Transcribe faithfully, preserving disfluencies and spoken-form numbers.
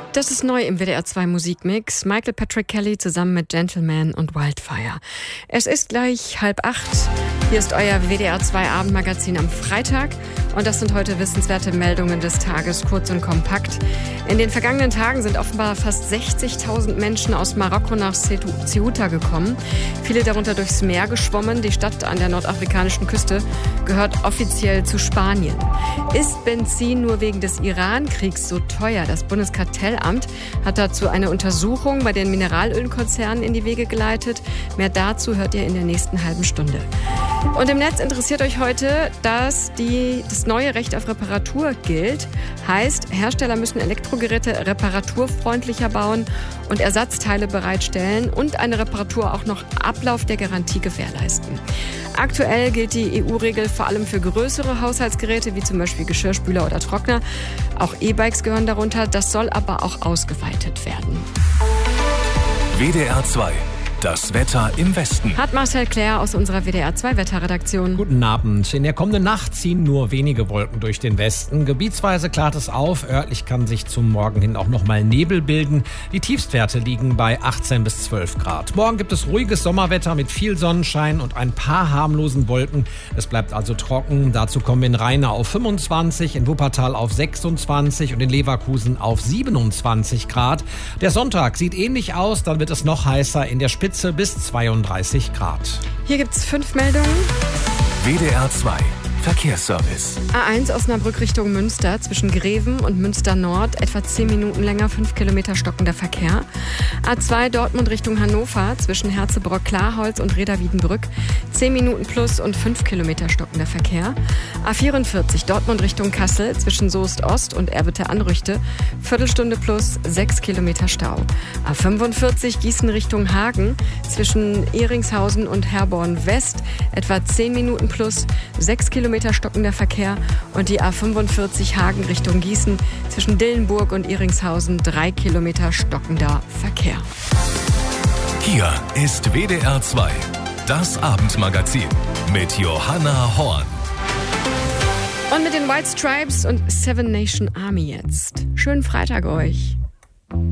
Das ist neu im W D R zwei Musikmix. Michael Patrick Kelly zusammen mit Gentleman und Wildfire. Es ist gleich halb acht. Hier ist euer W D R zwei Abendmagazin am Freitag. Und das sind heute wissenswerte Meldungen des Tages, kurz und kompakt. In den vergangenen Tagen sind offenbar fast sechzigtausend Menschen aus Marokko nach Ceuta gekommen. Viele darunter durchs Meer geschwommen. Die Stadt an der nordafrikanischen Küste gehört offiziell zu Spanien. Ist Benzin nur wegen des Iran-Kriegs so teuer? Das Bundeskartellamt hat dazu eine Untersuchung bei den Mineralölkonzernen in die Wege geleitet. Mehr dazu hört ihr in der nächsten halben Stunde. Und im Netz interessiert euch heute, dass die, das neue Recht auf Reparatur gilt. Heißt, Hersteller müssen Elektrogeräte reparaturfreundlicher bauen und Ersatzteile bereitstellen und eine Reparatur auch noch Ablauf der Garantie gewährleisten. Aktuell gilt die E U-Regel vor allem für größere Haushaltsgeräte, wie zum Beispiel Geschirrspüler oder Trockner. Auch E-Bikes gehören darunter. Das soll aber auch ausgeweitet werden. W D R zwei. Das Wetter im Westen. Hat Marcel Claire aus unserer W D R zwei Wetterredaktion. Guten Abend. In der kommenden Nacht ziehen nur wenige Wolken durch den Westen. Gebietsweise klart es auf. Örtlich kann sich zum Morgen hin auch noch mal Nebel bilden. Die Tiefstwerte liegen bei achtzehn bis zwölf Grad. Morgen gibt es ruhiges Sommerwetter mit viel Sonnenschein und ein paar harmlosen Wolken. Es bleibt also trocken. Dazu kommen wir in Rheine auf fünfundzwanzig, in Wuppertal auf sechsundzwanzig und in Leverkusen auf siebenundzwanzig Grad. Der Sonntag sieht ähnlich aus. Dann wird es noch heißer in der Spitze bis zweiunddreißig Grad. Hier gibt's fünf Meldungen. W D R zwei Verkehrsservice. A eins Osnabrück Richtung Münster zwischen Greven und Münster Nord etwa zehn Minuten länger, fünf Kilometer stockender Verkehr. A zwei Dortmund Richtung Hannover zwischen Herzebrock-Klarholz und Reda-Wiedenbrück zehn Minuten plus und fünf Kilometer stockender Verkehr. A vierundvierzig Dortmund Richtung Kassel zwischen Soest Ost und Erwitte-Anrüchte Viertelstunde plus, sechs Kilometer Stau. A fünfundvierzig Gießen Richtung Hagen zwischen Ehringshausen und Herborn West etwa zehn Minuten plus, sechs Kilometer stockender Verkehr und die A fünfundvierzig Hagen Richtung Gießen zwischen Dillenburg und Ehringshausen drei Kilometer stockender Verkehr. Hier ist W D R zwei, das Abendmagazin mit Johanna Horn. Und mit den White Stripes und Seven Nation Army jetzt. Schönen Freitag euch.